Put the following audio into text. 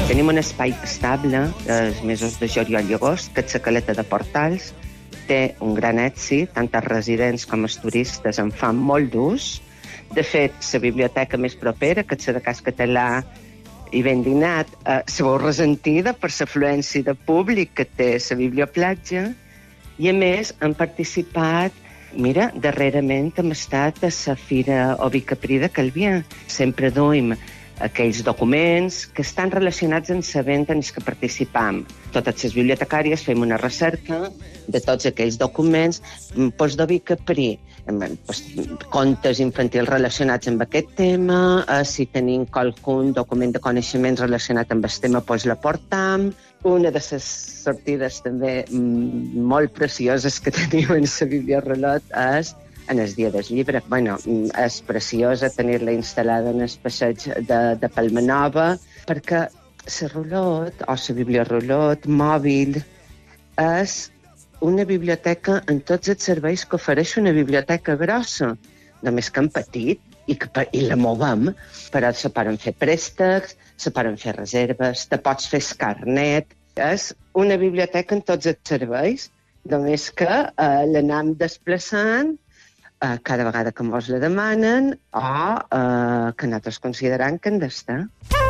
Tenim un espai estable els mesos de juliol i agost, que és la Caleta de Portals. Té un gran èxit, tant els residents com els turistes en fan molt d'ús. De fet, la biblioteca més propera, que és la de Cas Català i Ben Dinat, se veu ressentida per l'afluència de públic que té la biblioplatja. I, a més, han participat. Mira, darrerament hem estat a la Fira Ovi Caprí de Calvià. Sempre duim aquells documents que estan relacionats amb l'event en què participam. Totes les bibliotecàries fem una recerca de tots aquells documents. D'Ovi Caprí, contes infantils relacionats amb aquest tema, si tenim qualcun document de coneixements relacionat amb el tema, la portam. Una de les sortides també molt precioses que tenim en la Bibliorelot és en el dia del llibre. És preciosa tenir-la instal·lada en el passeig de Palmanova, perquè la Rulot, o la Bibliorelot mòbil, és una biblioteca en tots els serveis que ofereix una biblioteca grossa, només que en petit, i la movem, però se poden fer préstecs, se poden fer reserves, te pots fer el carnet. És una biblioteca en tots els serveis, només que l'anem desplaçant cada vegada que mos la demanen o que nosaltres considerem que han d'estar.